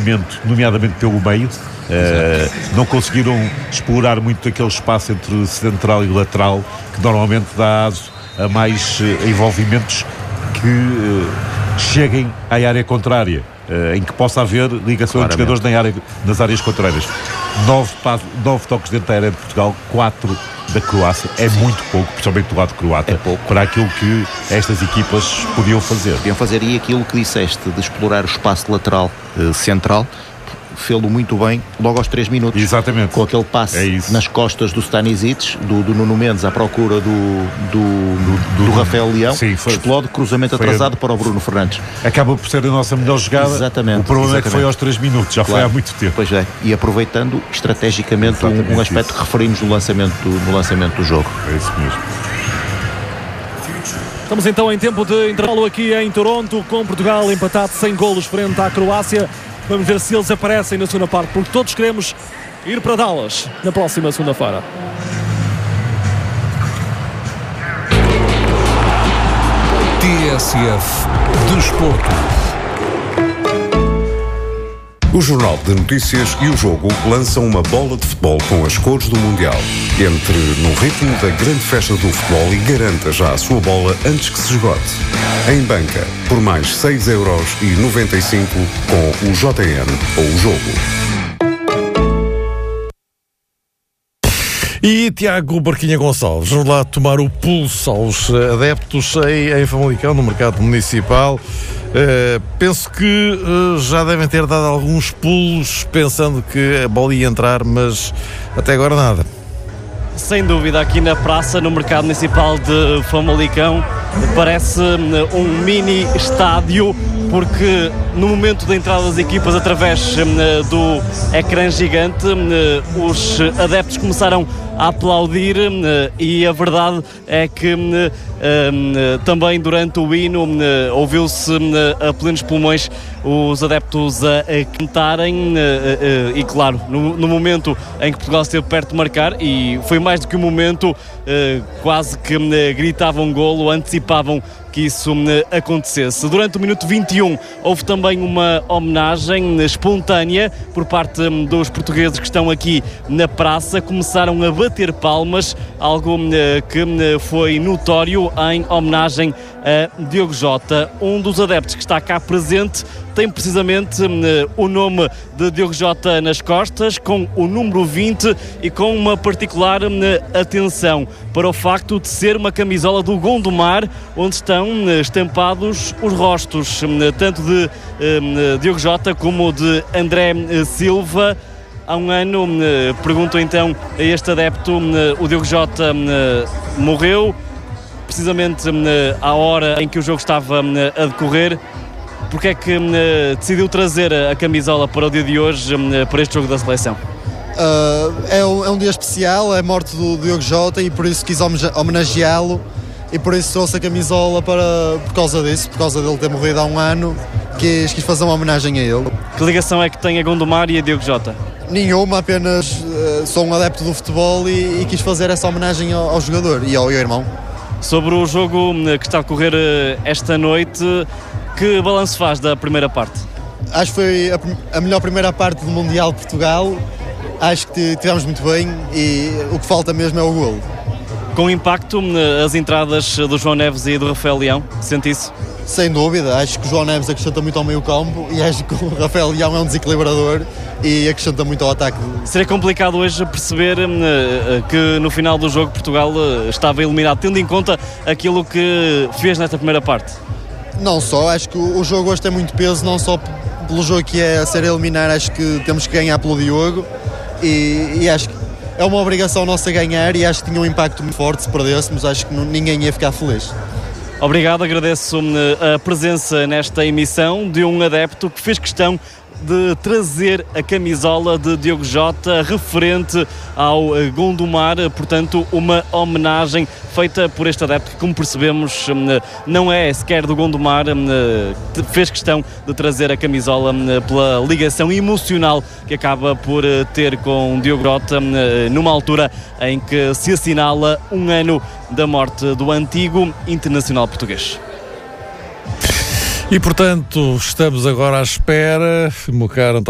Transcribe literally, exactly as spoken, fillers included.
desenvolvimento, nomeadamente pelo meio. Uh, não conseguiram explorar muito aquele espaço entre central e lateral, que normalmente dá a mais uh, envolvimentos que uh, cheguem à área contrária, uh, em que possa haver ligação entre jogadores na área, nas áreas contrárias. Nove, nove toques dentro da área de Portugal, quatro da Croácia. É muito pouco, principalmente do lado croata, é pouco para aquilo que estas equipas podiam fazer. Podiam fazer, e aquilo que disseste de explorar o espaço lateral uh, central, fê-lo muito bem logo aos três minutos. Exatamente. Com aquele passe é nas costas do Stanisic, do, do Nuno Mendes à procura do, do, do, do, do Rafael Leão. Sim, foi, explode, cruzamento atrasado a... para o Bruno Fernandes. Acaba por ser a nossa melhor jogada. Exatamente. O problema exatamente. é que foi aos três minutos, já claro. Foi há muito tempo. Pois é, e aproveitando estrategicamente um, um aspecto isso. que referimos no lançamento, do, no lançamento do jogo. É isso mesmo. Estamos então em tempo de intervalo aqui em Toronto, com Portugal empatado sem golos frente à Croácia. Vamos ver se eles aparecem na segunda parte, porque todos queremos ir para Dallas na próxima segunda-feira. T S F Desporto. O Jornal de Notícias e o Jogo lançam uma bola de futebol com as cores do Mundial. Entre no ritmo da grande festa do futebol e garanta já a sua bola antes que se esgote. Em banca, por mais seis euros e noventa e cinco com o J N ou o Jogo. E Tiago Barquinha Gonçalves, vamos lá tomar o pulso aos adeptos em, em Famalicão, no mercado municipal. Uh, penso que uh, já devem ter dado alguns pulos pensando que a bola ia entrar, mas até agora nada. Sem dúvida, aqui na praça, no mercado municipal de Famalicão, parece um mini estádio, porque no momento da entrada das equipas através uh, do ecrã gigante, uh, os adeptos começaram a aplaudir uh, e a verdade é que uh, uh, também durante o hino uh, ouviu-se uh, a plenos pulmões os adeptos a, a cantarem uh, uh, e claro, no, no momento em que Portugal esteve perto de marcar, e foi mais do que um momento, uh, quase que uh, gritavam golo, antecipavam que isso uh, acontecesse. Durante o minuto vinte e um houve também uma homenagem uh, espontânea por parte um, dos portugueses que estão aqui na praça. Começaram a bater palmas, algo uh, que uh, foi notório em homenagem a Diogo Jota. Um dos adeptos que está cá presente tem precisamente uh, o nome de Diogo Jota nas costas, com o número vinte e com uma particular uh, atenção para o facto de ser uma camisola do Gondomar, onde estão uh, estampados os rostos uh, tanto de uh, Diogo Jota como de André uh, Silva. Há um ano, uh, pergunto então a este adepto, uh, o Diogo Jota uh, morreu precisamente uh, à hora em que o jogo estava uh, a decorrer. Porque é que uh, decidiu trazer a camisola para o dia de hoje, uh, para este jogo da seleção? Uh, é, um, é um dia especial, é a morte do Diogo Jota, e por isso quis homenageá-lo, e por isso trouxe a camisola para, por causa disso, por causa dele ter morrido há um ano, quis, quis fazer uma homenagem a ele. Que ligação é que tem a Gondomar e a Diogo Jota? Nenhuma, apenas uh, sou um adepto do futebol e, e quis fazer essa homenagem ao, ao jogador e ao, ao irmão. Sobre o jogo que está a ocorrer esta noite, que balanço faz da primeira parte? Acho que foi a, a melhor primeira parte do Mundial de Portugal. Acho que tivemos muito bem e o que falta mesmo é o golo. Com impacto as entradas do João Neves e do Rafael Leão, sente isso? Sem dúvida, acho que o João Neves acrescenta muito ao meio campo e acho que o Rafael Leão é um desequilibrador e acrescenta muito ao ataque. Seria complicado hoje perceber uh, que no final do jogo Portugal uh, estava eliminado, tendo em conta aquilo que fez nesta primeira parte? Não só, acho que o jogo hoje tem muito peso, não só pelo jogo que é a ser eliminar, acho que temos que ganhar pelo Diogo e, e acho que é uma obrigação nossa ganhar e acho que tinha um impacto muito forte se perdêssemos, acho que ninguém ia ficar feliz. Obrigado, agradeço a presença nesta emissão de um adepto que fez questão de trazer a camisola de Diogo Jota referente ao Gondomar, portanto uma homenagem feita por este adepto que, como percebemos, não é sequer do Gondomar, fez questão de trazer a camisola pela ligação emocional que acaba por ter com Diogo Jota numa altura em que se assinala um ano da morte do antigo internacional português. E, portanto, estamos agora à espera, meu caro António.